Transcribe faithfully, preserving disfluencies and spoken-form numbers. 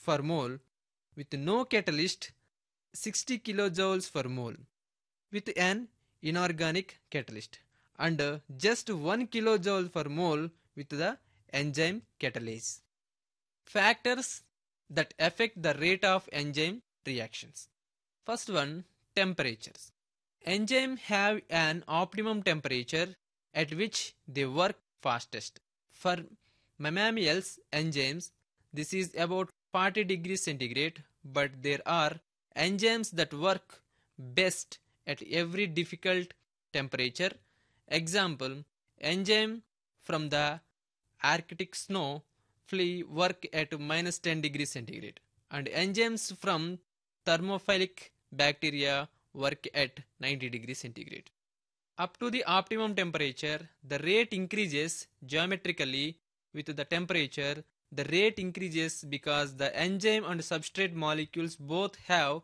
per mole, with no catalyst sixty kilojoules per mole, with an inorganic catalyst, and uh, just one kilojoule per mole with the enzyme catalase. Factors that affect the rate of enzyme reactions. First one, temperatures. Enzymes have an optimum temperature at which they work fastest. For mammals enzymes, this is about forty degrees centigrade, but there are enzymes that work best at every difficult temperature. Example, enzyme from the Arctic snow flea work at minus ten degrees centigrade, and enzymes from thermophilic bacteria work at ninety degrees centigrade. Up to the optimum temperature, the rate increases geometrically with the temperature. The rate increases because the enzyme and substrate molecules both have